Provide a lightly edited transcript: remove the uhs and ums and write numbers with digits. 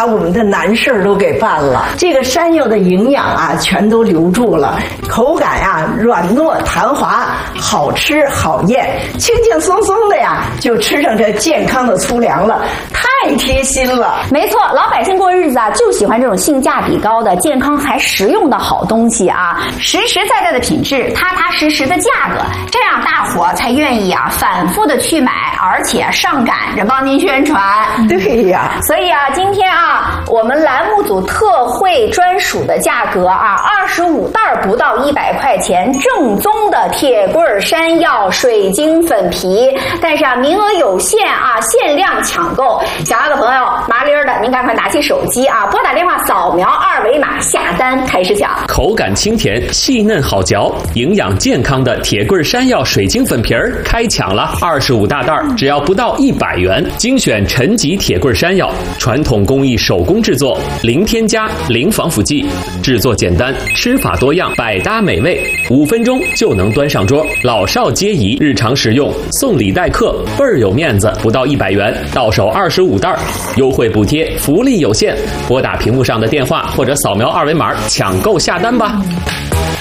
我们的难事都给办了。这个山药的营养啊，全都留住了，口感呀软糯弹滑，好吃好咽，轻轻松松的呀就吃上这健康的粗粮了，太贴心了。 没错，老百姓过日子啊，就喜欢这种性价比高的、健康还实用的好东西啊，实实在在的品质，踏踏实实的价格，这样大伙才愿意啊反复的去买，而且上赶着帮您宣传。 对呀， 所以啊，今天啊，我们栏目组特惠专属的价格啊，25袋不到100块钱，正宗的铁棍山药水晶粉皮，但是啊，名额有限啊，限量抢购。想要的朋友麻利儿的，您赶快拿起手机啊，拨打电话扫描2维码下单开始抢。 口感清甜，细嫩好嚼，营养健康的铁棍山药水晶粉皮儿开抢了，25大袋，只要不到100元，精选陈吉铁棍山药，传统工艺手工制作，零添加零防腐剂，制作简单，吃法多样，百搭美味，5分钟就能端上桌，老少皆宜，日常食用，送礼待客，倍儿有面子，不到100元，到手25袋，优惠补贴，福利有限，拨打屏幕上的电话或者扫描2维码抢购下单吧。